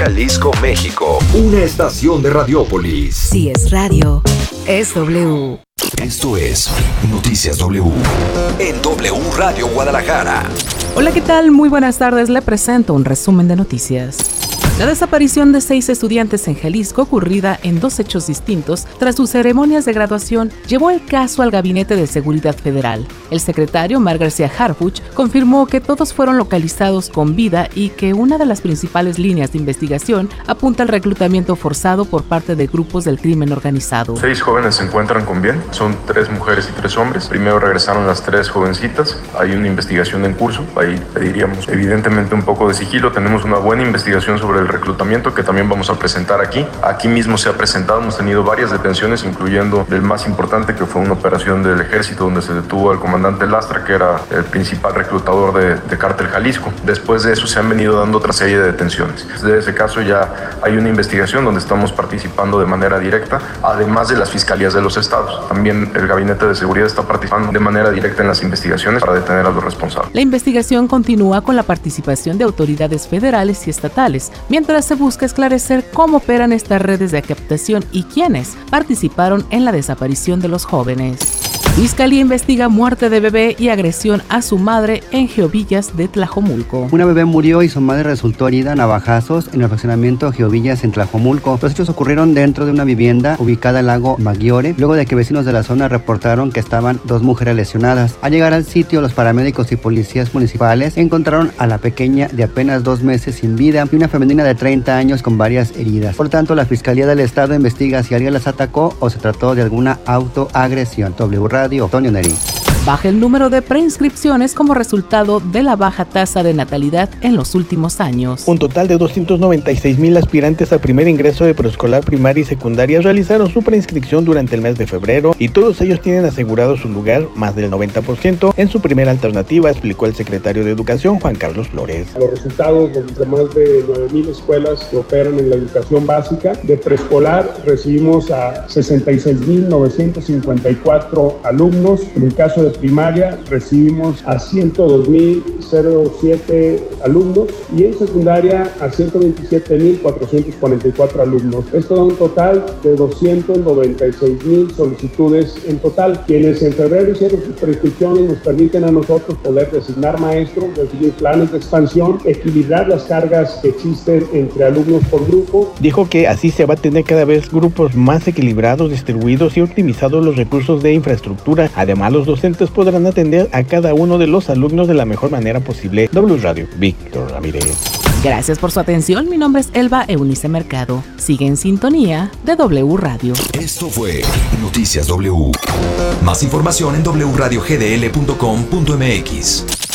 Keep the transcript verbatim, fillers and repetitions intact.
Jalisco, México. Una estación de Radiópolis. Si es radio, es W. Esto es Noticias W en W Radio Guadalajara. Hola, ¿qué tal? Muy buenas tardes. Le presento un resumen de noticias. La desaparición de seis estudiantes en Jalisco, ocurrida en dos hechos distintos tras sus ceremonias de graduación, llevó el caso al Gabinete de Seguridad Federal. El secretario, Mar García Harfuch, confirmó que todos fueron localizados con vida y que una de las principales líneas de investigación apunta al reclutamiento forzado por parte de grupos del crimen organizado. Seis jóvenes se encuentran con bien, son tres mujeres y tres hombres. Primero regresaron las tres jovencitas, hay una investigación en curso, ahí pediríamos evidentemente un poco de sigilo. Tenemos una buena investigación sobre el reclutamiento que también vamos a presentar aquí. Aquí mismo se ha presentado, hemos tenido varias detenciones, incluyendo el más importante, que fue una operación del ejército donde se detuvo al comandante Lastra, que era el principal reclutador de, de Cártel Jalisco. Después de eso se han venido dando otra serie de detenciones. Desde ese caso ya hay una investigación donde estamos participando de manera directa, además de las fiscalías de los estados. También el Gabinete de Seguridad está participando de manera directa en las investigaciones para detener a los responsables. La investigación continúa con la participación de autoridades federales y estatales, mientras se busca esclarecer cómo operan estas redes de captación y quiénes participaron en la desaparición de los jóvenes. Fiscalía investiga muerte de bebé y agresión a su madre en Geovillas de Tlajomulco. Una bebé murió y su madre resultó herida a navajazos en el fraccionamiento Geovillas en Tlajomulco. Los hechos ocurrieron dentro de una vivienda ubicada al lago Maggiore, luego de que vecinos de la zona reportaron que estaban dos mujeres lesionadas. Al llegar al sitio, los paramédicos y policías municipales encontraron a la pequeña de apenas dos meses sin vida y una femenina de treinta años con varias heridas. Por tanto, la Fiscalía del Estado investiga si alguien las atacó o se trató de alguna autoagresión. W Radio, Antonio Neri. Baja el número de preinscripciones como resultado de la baja tasa de natalidad en los últimos años. Un total de doscientos noventa y seis mil aspirantes a primer ingreso de preescolar, primaria y secundaria realizaron su preinscripción durante el mes de febrero y todos ellos tienen asegurado su lugar, más del noventa por ciento, en su primera alternativa, explicó el secretario de Educación, Juan Carlos Flores. Los resultados de más de nueve mil escuelas que operan en la educación básica. De preescolar recibimos a sesenta y seis mil novecientos cincuenta y cuatro alumnos. En el caso de primaria recibimos a ciento dos mil siete alumnos y en secundaria a ciento veintisiete mil cuatrocientos cuarenta y cuatro alumnos. Esto da un total de doscientos noventa y seis mil solicitudes en total. Quienes en febrero hicieron sus prescripciones nos permiten a nosotros poder designar maestros, definir planes de expansión, equilibrar las cargas que existen entre alumnos por grupo. Dijo que así se va a tener cada vez grupos más equilibrados, distribuidos y optimizados los recursos de infraestructura. Además, los docentes podrán atender a cada uno de los alumnos de la mejor manera posible. W Radio, Víctor Ramírez. Gracias por su atención. Mi nombre es Elba Eunice Mercado. Sigue en sintonía de W Radio. Esto fue Noticias W. Más información en doble u radio g d l punto com punto m x.